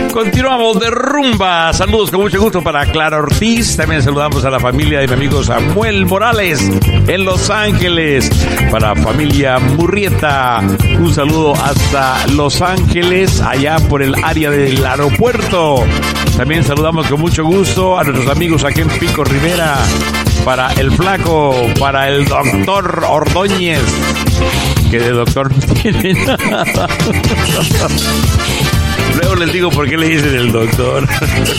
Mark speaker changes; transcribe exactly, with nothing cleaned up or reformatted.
Speaker 1: Continuamos de rumba. Saludos con mucho gusto para Clara Ortiz. También saludamos a la familia de mi amigo Samuel Morales en Los Ángeles. Para familia Murrieta, un saludo hasta Los Ángeles, allá por el área del aeropuerto. También saludamos con mucho gusto a nuestros amigos aquí en Pico Rivera. Para el Flaco, para el doctor Ordóñez, que de doctor no tiene nada. Luego les digo por qué le dicen el doctor.